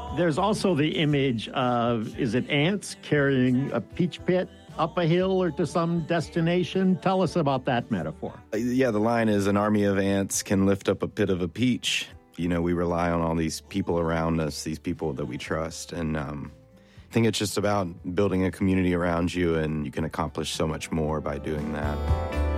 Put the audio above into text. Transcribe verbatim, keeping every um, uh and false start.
There's also the image of, is it ants carrying a peach pit up a hill or to some destination? Tell us about that metaphor. Uh, Yeah, the line is an army of ants can lift up a pit of a peach. You know, we rely on all these people around us, these people that we trust. And um, I think it's just about building a community around you, and you can accomplish so much more by doing that.